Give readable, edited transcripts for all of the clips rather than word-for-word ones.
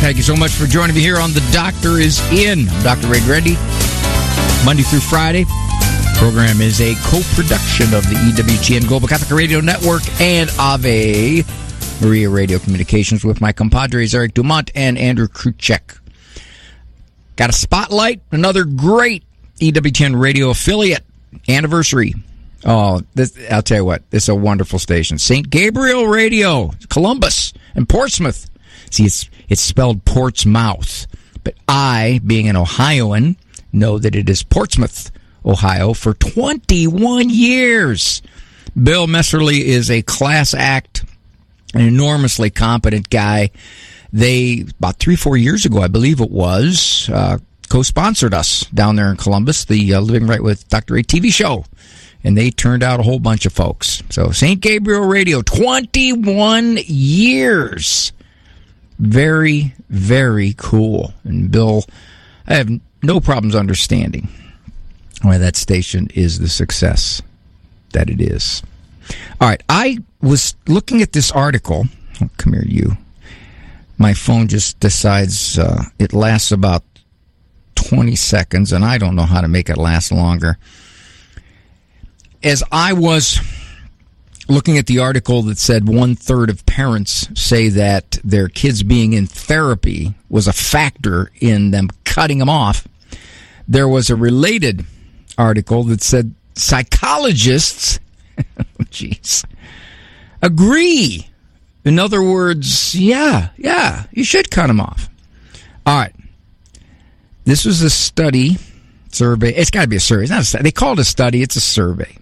Thank you so much for joining me here on The Doctor is In. I'm Dr. Ray Grendy. Monday through Friday. The program is a co-production of the EWTN Global Catholic Radio Network and Ave Maria Radio Communications with my compadres Eric Dumont and Andrew Kruchek. Got a spotlight, another great EWTN radio affiliate anniversary. Oh, I'll tell you what, this is a wonderful station. St. Gabriel Radio, Columbus and Portsmouth. See, it's spelled Portsmouth, but I, being an Ohioan, know that it is Portsmouth, Ohio, for 21 years. Bill Messerly is a class act, an enormously competent guy. They, about 3-4 years ago, I believe it was, co-sponsored us down there in Columbus, the Living Right with Dr. A TV show. And they turned out a whole bunch of folks. So St. Gabriel Radio, 21 years. Very, very cool. And Bill, I have no problems understanding why that station is the success that it is. All right, I was looking at this article. Oh, come here, you. My phone just decides it lasts about 20 seconds, and I don't know how to make it last longer. As I was looking at the article that said 1/3 of parents say that their kids being in therapy was a factor in them cutting them off, there was a related article that said psychologists, agree. In other words, yeah, you should cut them off. All right. This was a survey. It's got to be a survey. It's not a study. They call it a study. It's a survey.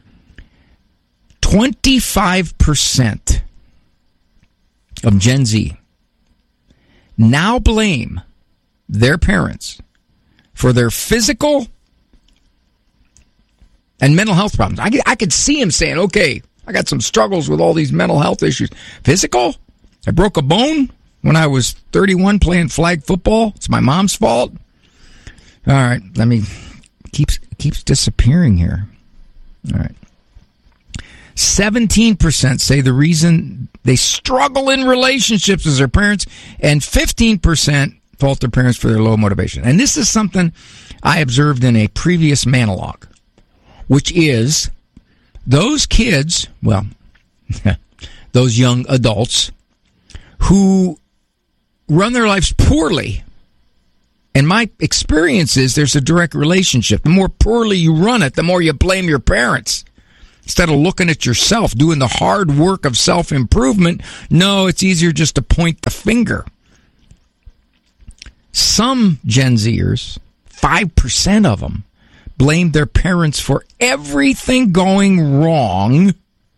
25% of Gen Z now blame their parents for their physical and mental health problems. I could see him saying, okay, I got some struggles with all these mental health issues. Physical? I broke a bone when I was 31 playing flag football. It's my mom's fault. All right, keeps disappearing here. All right. 17% say the reason they struggle in relationships is their parents, and 15% fault their parents for their low motivation. And this is something I observed in a previous monologue, which is those kids, well, those young adults who run their lives poorly. And my experience is there's a direct relationship. The more poorly you run it, the more you blame your parents. Instead of looking at yourself, doing the hard work of self-improvement, no, it's easier just to point the finger. Some Gen Zers, 5% of them, blame their parents for everything going wrong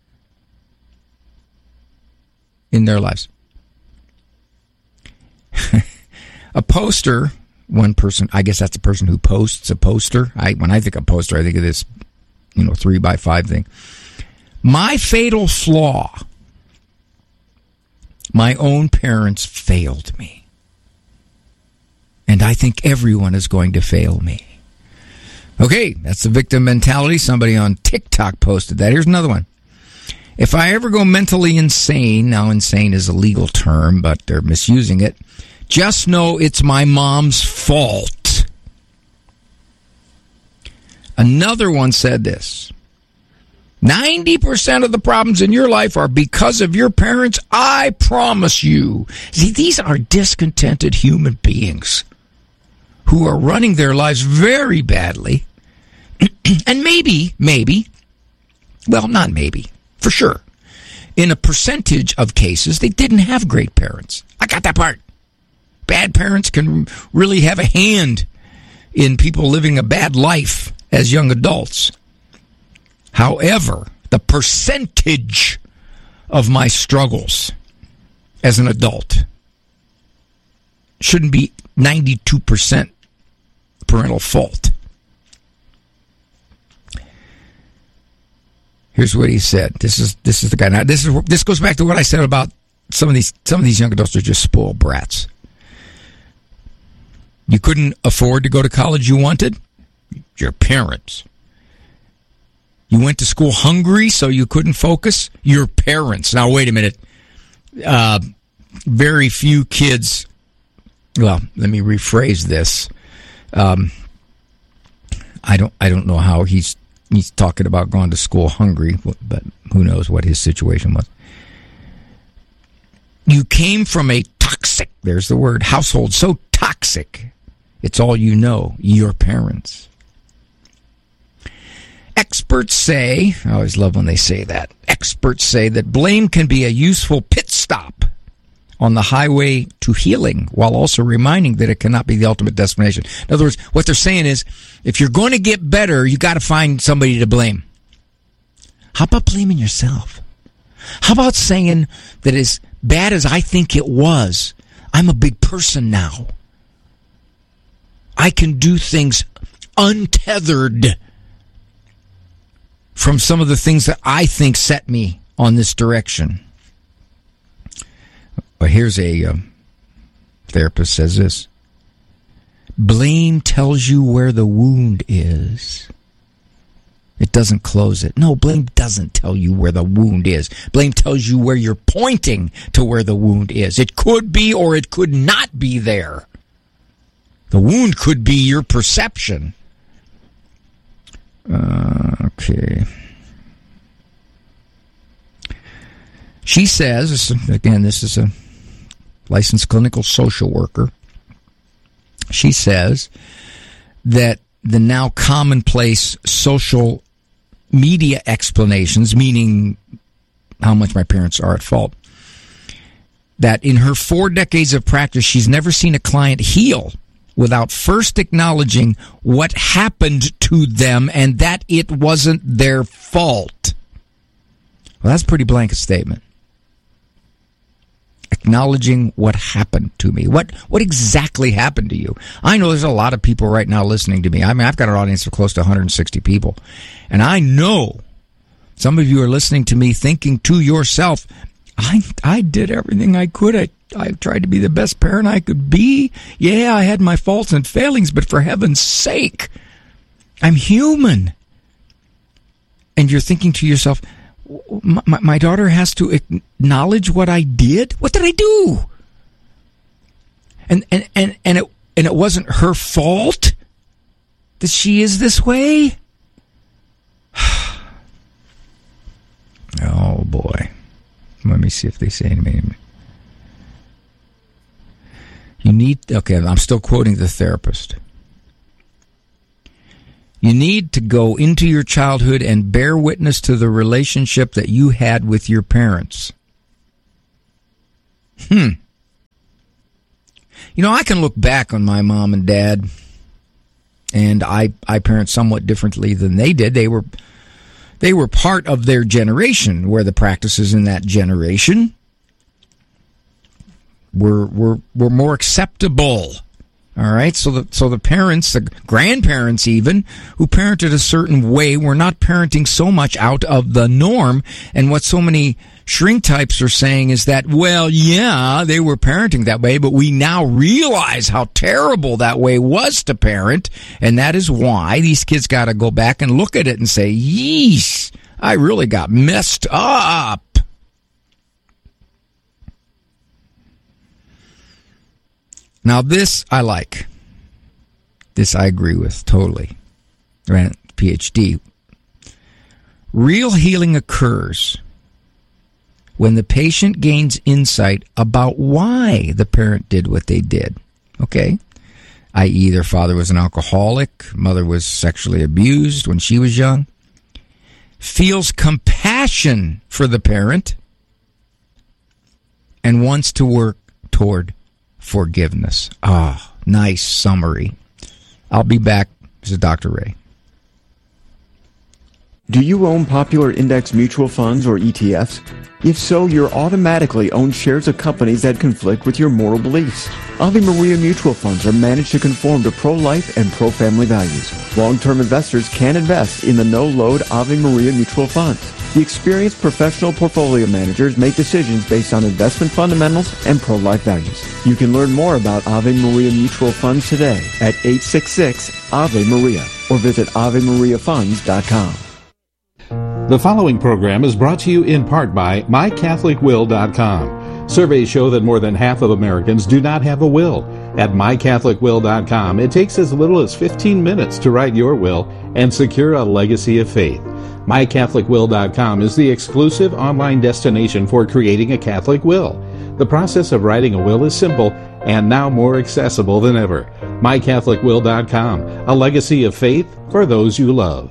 in their lives. A poster, one person, I guess that's a person who posts a poster. When I think of poster, I think of this 3x5 thing. My fatal flaw. My own parents failed me. And I think everyone is going to fail me. Okay, that's the victim mentality. Somebody on TikTok posted that. Here's another one. If I ever go mentally insane, now insane is a legal term, but they're misusing it, just know it's my mom's fault. Another one said this. 90% of the problems in your life are because of your parents, I promise you. See, these are discontented human beings who are running their lives very badly. And maybe, well, not maybe, for sure, in a percentage of cases, they didn't have great parents. I got that part. Bad parents can really have a hand in people living a bad life as young adults. However, the percentage of my struggles as an adult shouldn't be 92% parental fault. Here's what he said. This is the guy. Now, this goes back to what I said about some of these young adults are just spoiled brats. You couldn't afford to go to college you wanted? Your parents. You went to school hungry so you couldn't focus? Your parents. Now, wait a minute. Very few kids Well, let me rephrase this. I don't know how he's talking about going to school hungry, but who knows what his situation was. You came from a toxic, there's the word, household, so toxic. It's all you know, your parents. Experts say, I always love when they say that, experts say that blame can be a useful pit stop on the highway to healing, while also reminding that it cannot be the ultimate destination. In other words, what they're saying is, if you're going to get better, you got to find somebody to blame. How about blaming yourself? How about saying that as bad as I think it was, I'm a big person now. I can do things untethered from some of the things that I think set me on this direction. Well, here's a therapist says this. Blame tells you where the wound is. It doesn't close it. No, blame doesn't tell you where the wound is. Blame tells you where you're pointing to where the wound is. It could be or it could not be there. The wound could be your perception. Okay. She says, again, this is a licensed clinical social worker. She says that the now commonplace social media explanations, meaning how much my parents are at fault, that in her 4 decades of practice, she's never seen a client heal without first acknowledging what happened to them and that it wasn't their fault. Well, that's a pretty blanket statement. Acknowledging what happened to me. What exactly happened to you? I know there's a lot of people right now listening to me. I mean, I've got an audience of close to 160 people. And I know some of you are listening to me thinking to yourself, I did everything I could. I tried to be the best parent I could be. Yeah, I had my faults and failings, but for heaven's sake, I'm human. And you're thinking to yourself, my daughter has to acknowledge what I did? What did I do? And it wasn't her fault that she is this way? Oh, boy. Let me see if they say anything. Okay, I'm still quoting the therapist. You need to go into your childhood and bear witness to the relationship that you had with your parents. You know, I can look back on my mom and dad, and I parent somewhat differently than they did. They were part of their generation, where the practices in that generation were more acceptable. All right, so the parents, the grandparents even, who parented a certain way, were not parenting so much out of the norm. And what so many shrink types are saying is that, well, yeah, they were parenting that way, but we now realize how terrible that way was to parent, and that is why these kids got to go back and look at it and say, yeesh, I really got messed up. Now, this I like. This I agree with totally. Right? PhD. Real healing occurs when the patient gains insight about why the parent did what they did. Okay? I.e., their father was an alcoholic, mother was sexually abused when she was young. Feels compassion for the parent and wants to work toward forgiveness. Nice summary. I'll be back. This is Dr. Ray. Do you own popular index mutual funds or ETFs? If so, you're automatically own shares of companies that conflict with your moral beliefs. Ave Maria mutual funds are managed to conform to pro-life and pro-family values. Long-term investors can invest in the no-load Ave Maria mutual funds. The experienced professional portfolio managers make decisions based on investment fundamentals and pro-life values. You can learn more about Ave Maria mutual funds today at 866-AVE-MARIA or visit AveMariaFunds.com. The following program is brought to you in part by MyCatholicWill.com. Surveys show that more than half of Americans do not have a will. At mycatholicwill.com, it takes as little as 15 minutes to write your will and secure a legacy of faith. mycatholicwill.com is the exclusive online destination for creating a Catholic will. The process of writing a will is simple and now more accessible than ever. mycatholicwill.com, a legacy of faith for those you love.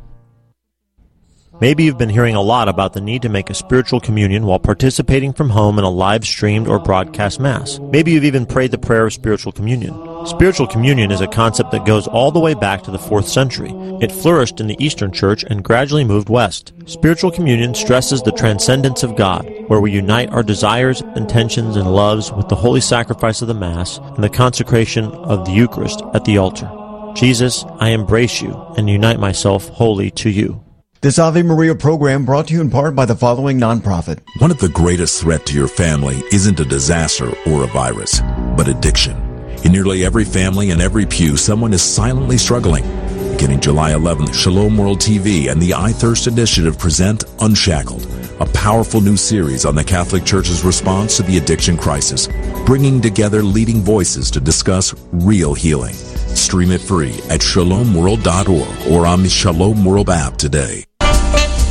Maybe you've been hearing a lot about the need to make a spiritual communion while participating from home in a live-streamed or broadcast Mass. Maybe you've even prayed the prayer of spiritual communion. Spiritual communion is a concept that goes all the way back to the 4th century. It flourished in the Eastern Church and gradually moved west. Spiritual communion stresses the transcendence of God, where we unite our desires, intentions, and loves with the holy sacrifice of the Mass and the consecration of the Eucharist at the altar. Jesus, I embrace you and unite myself wholly to you. This Ave Maria program brought to you in part by the following nonprofit. One of the greatest threats to your family isn't a disaster or a virus, but addiction. In nearly every family and every pew, someone is silently struggling. Beginning July 11th, Shalom World TV and the iThirst Initiative present Unshackled, a powerful new series on the Catholic Church's response to the addiction crisis, bringing together leading voices to discuss real healing. Stream it free at shalomworld.org or on the Shalom World app today.